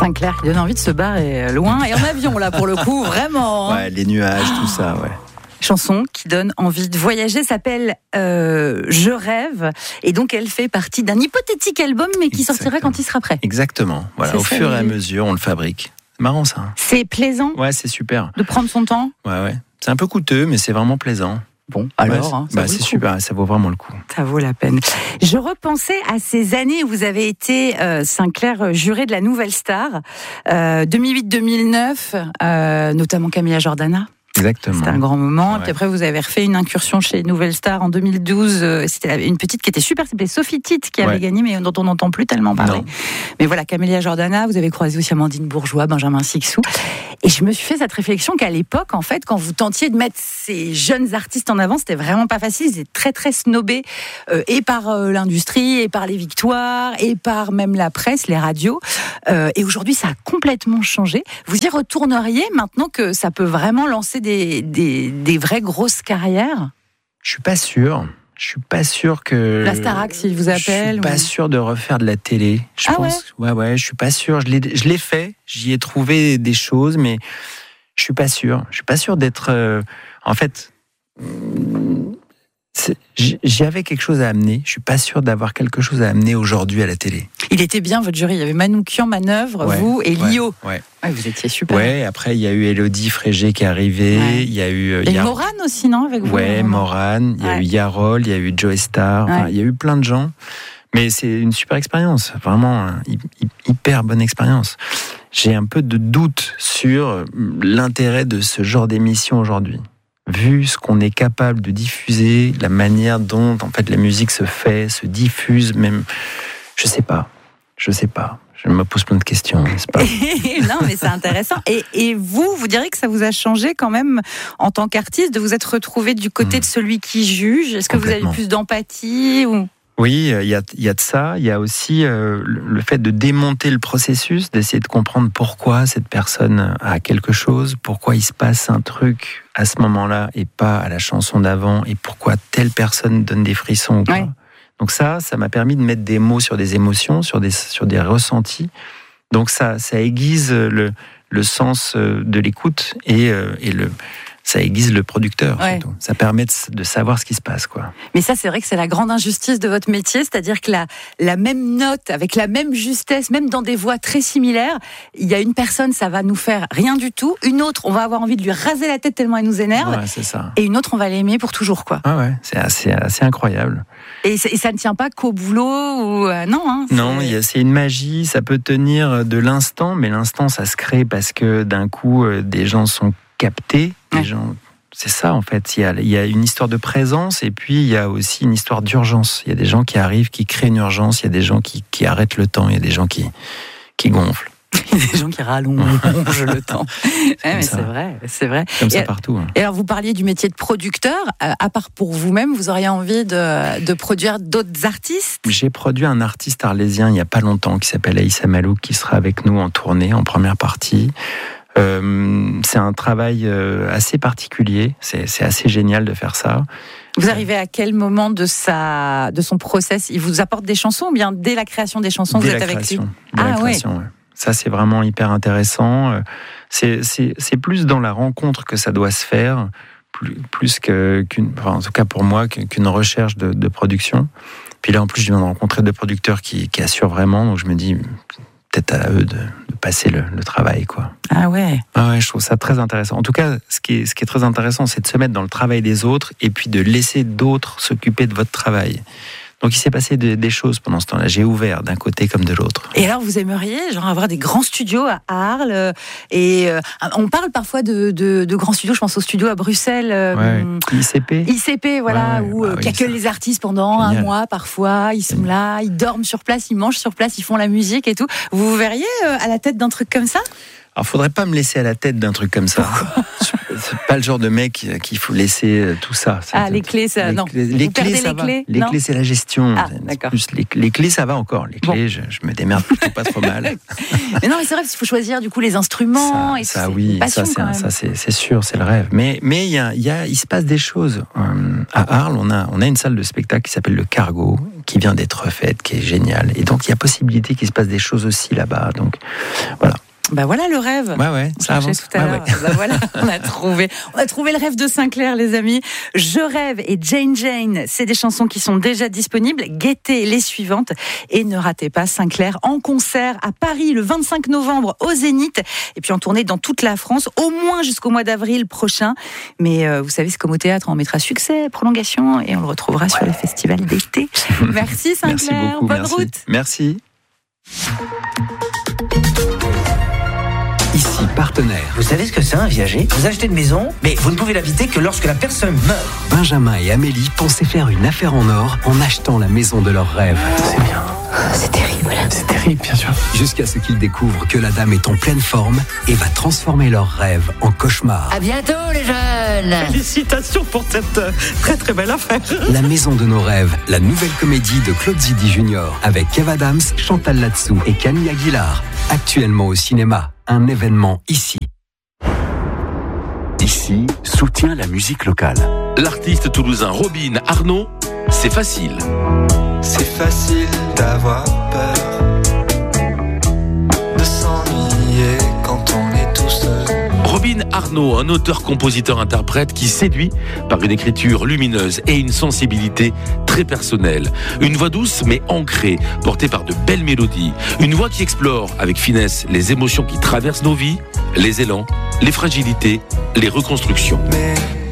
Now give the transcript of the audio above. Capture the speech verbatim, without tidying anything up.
Sinclair qui donne envie de se barrer loin et en avion là pour le coup, vraiment. Hein. Ouais, les nuages, tout ça, ouais. Chanson qui donne envie de voyager, s'appelle euh, Je rêve, et donc elle fait partie d'un hypothétique album mais qui Exactement. sortira quand il sera prêt. Exactement, voilà, C'est au ça, fur et à oui. mesure, on le fabrique. C'est marrant ça. C'est plaisant Ouais, c'est super. de prendre son temps. Ouais, ouais. C'est un peu coûteux, mais c'est vraiment plaisant. Bon, alors, ouais, hein, ça bah, vaut c'est le coup. super, ça vaut vraiment le coup. Ça vaut la peine. Je repensais à ces années où vous avez été, euh, Sinclair, juré de la Nouvelle Star, euh, deux mille huit deux mille neuf, euh, notamment Camilla Jordana. Exactement. C'était un grand moment. Ouais. Puis après, vous avez refait une incursion chez Nouvelle Star en deux mille douze. Euh, C'était une petite qui était super, c'était Sophie Tite qui avait Ouais. gagné, mais dont on n'entend plus tellement parler. Non. Mais voilà, Camélia Jordana, vous avez croisé aussi Amandine Bourgeois, Benjamin Sixou. Et je me suis fait cette réflexion qu'à l'époque, en fait, quand vous tentiez de mettre ces jeunes artistes en avant, c'était vraiment pas facile. Ils étaient très, très snobés, euh, et par euh, l'industrie, et par les victoires, et par même la presse, les radios. Euh, et aujourd'hui, ça a complètement changé. Vous y retourneriez maintenant que ça peut vraiment lancer des, des, des vraies grosses carrières? Je suis pas sûr. Je suis pas sûr que. La Starac, s'il vous appelle. Je suis pas ou... sûr de refaire de la télé. Je Ah pense. Ouais, ouais. Je suis pas sûr. Je l'ai, je l'ai fait. J'y ai trouvé des choses, mais je suis pas sûr. Je suis pas sûr d'être. Euh... En fait, c'est... j'y avais quelque chose à amener. Je suis pas sûr d'avoir quelque chose à amener aujourd'hui à la télé. Il était bien votre jury. Il y avait Manoukian, Manœuvre, Ouais, vous et ouais, Lio. Ouais. Ouais, vous étiez super. Ouais. Après, il y a eu Élodie Frégé qui est arrivée. Ouais. Il y a eu. Et il y a... Morane aussi, non, avec vous? Ouais, Morane. Il y a Ouais. eu Yarol. Il y a eu Joe Star. Enfin, Ouais. il y a eu plein de gens. Mais c'est une super expérience, vraiment hein, hyper bonne expérience. J'ai un peu de doute sur l'intérêt de ce genre d'émission aujourd'hui. Vu ce qu'on est capable de diffuser, la manière dont en fait la musique se fait, se diffuse, même, je sais pas, je sais pas. Je me pose plein de questions, n'est-ce pas? Non, mais c'est intéressant. Et, et vous, vous diriez que ça vous a changé quand même en tant qu'artiste de vous être retrouvé du côté mmh. de celui qui juge? Est-ce que vous avez plus d'empathie ou... Oui, il y a, y a de ça. Il y a aussi euh, le fait de démonter le processus, d'essayer de comprendre pourquoi cette personne a quelque chose, pourquoi il se passe un truc à ce moment-là et pas à la chanson d'avant, et pourquoi telle personne donne des frissons ou pas. Ouais. Donc ça, ça m'a permis de mettre des mots sur des émotions, sur des, sur des ressentis. Donc ça, ça aiguise le, le sens de l'écoute et, et le... ça aiguise le producteur, ouais. surtout. Ça permet de, de savoir ce qui se passe, quoi. Mais ça, c'est vrai que c'est la grande injustice de votre métier, c'est-à-dire que la, la même note, avec la même justesse, même dans des voix très similaires, il y a une personne, ça va nous faire rien du tout. Une autre, on va avoir envie de lui raser la tête tellement elle nous énerve. Ouais, c'est ça. Et une autre, on va l'aimer pour toujours, quoi. Ah ouais, c'est assez, assez incroyable. Et, et ça ne tient pas qu'au boulot ou euh, non hein, c'est... Non, y a, c'est une magie. Ça peut tenir de l'instant, mais l'instant, ça se crée parce que d'un coup, euh, des gens sont captés. Des ouais. gens, c'est ça en fait. Il y a, il y a une histoire de présence et puis il y a aussi une histoire d'urgence. Il y a des gens qui arrivent, qui créent une urgence. Il y a des gens qui, qui arrêtent le temps. Il y a des gens qui, qui gonflent. Il y a des gens qui rallongent le temps. Ouais, mais c'est vrai, c'est vrai. Comme et ça alors, partout. Hein. Et alors, vous parliez du métier de producteur. Euh, à part pour vous-même, vous auriez envie de, de produire d'autres artistes? J'ai produit un artiste arlésien il n'y a pas longtemps qui s'appelle Aïssa Malouk, qui sera avec nous en tournée, en première partie. Euh, c'est un travail euh, assez particulier. C'est, c'est assez génial de faire ça. Vous arrivez à quel moment de, sa, de son process? Il vous apporte des chansons ou bien dès la création des chansons, dès vous êtes avec création. lui? Dès ah la création, ouais. ouais. Ça, c'est vraiment hyper intéressant. C'est, c'est, c'est plus dans la rencontre que ça doit se faire, plus, plus que, qu'une, enfin, en tout cas pour moi, qu'une recherche de, de production. Puis là, en plus, je viens de rencontrer deux producteurs qui, qui assurent vraiment, donc je me dis, peut-être à eux de, de passer le, le travail, quoi. Ah ouais. Ah ouais, je trouve ça très intéressant. En tout cas, ce qui est, ce qui est très intéressant, c'est de se mettre dans le travail des autres et puis de laisser d'autres s'occuper de votre travail. Donc il s'est passé de, des choses pendant ce temps-là. J'ai ouvert d'un côté comme de l'autre. Et alors vous aimeriez genre avoir des grands studios à Arles euh, et euh, on parle parfois de, de, de grands studios. Je pense aux studios à Bruxelles. Euh, ouais. I C P. I C P, voilà, ouais, ouais, où bah, euh, oui, accueillent les artistes pendant Génial. un mois parfois. Ils sont Génial. là, ils dorment sur place, ils mangent sur place, ils font la musique et tout. Vous vous verriez euh, à la tête d'un truc comme ça? Alors, faudrait pas me laisser à la tête d'un truc comme ça. C'est pas le genre de mec qu'il faut laisser tout ça. Ah, c'est, les clés, ça, les non. Clés, les clés, ça les va. Clés, les clés, c'est la gestion. Ah, d'accord. Plus, les, les clés, ça va encore. Les clés, bon. je, je me démerde plutôt pas trop mal. Mais non, mais c'est vrai qu'il faut choisir du coup les instruments. Ça, et ça c'est oui, passion, ça, c'est, un, ça c'est, c'est sûr, c'est le rêve. Mais, mais il y a, il y a, il se passe des choses. À Arles, on a, on a une salle de spectacle qui s'appelle le Cargo, qui vient d'être refaite, qui est géniale. Et donc il y a possibilité qu'il se passe des choses aussi là-bas. Donc voilà. Bah voilà le rêve. Ouais ouais, ça avance. Tout à ouais, l'heure. Ouais. Bah voilà, on a trouvé, on a trouvé le rêve de Sinclair, les amis. Je rêve et Jane Jane, c'est des chansons qui sont déjà disponibles. Guettez les suivantes et ne ratez pas Sinclair en concert à Paris le vingt-cinq novembre au Zénith et puis en tournée dans toute la France, au moins jusqu'au mois d'avril prochain. Mais euh, vous savez, c'est comme au théâtre, on mettra succès, prolongation et on le retrouvera ouais. sur les festivals d'été. Merci Sinclair, merci beaucoup, bonne merci. route. Merci. Ici, partenaire. Vous savez ce que c'est un viager ? Vous achetez une maison, mais vous ne pouvez l'habiter que lorsque la personne meurt. Benjamin et Amélie pensaient faire une affaire en or en achetant la maison de leurs rêves. C'est bien. C'est terrible. C'est terrible, bien sûr. Jusqu'à ce qu'ils découvrent que la dame est en pleine forme et va transformer leurs rêves en cauchemar. À bientôt, les jeunes. Félicitations pour cette très très belle affaire. La maison de nos rêves, la nouvelle comédie de Claude Zidi Junior avec Kev Adams, Chantal Latsou et Camille Aguilar. Actuellement au cinéma. Un événement ici. Ici, soutient la musique locale. L'artiste toulousain Robin Arnaud, c'est facile. C'est facile d'avoir peur, de s'ennuyer quand on est tout seul. Robin Arnaud, un auteur-compositeur-interprète qui séduit par une écriture lumineuse et une sensibilité très personnelle. Une voix douce mais ancrée, portée par de belles mélodies. Une voix qui explore avec finesse les émotions qui traversent nos vies, les élans, les fragilités, les reconstructions. Mais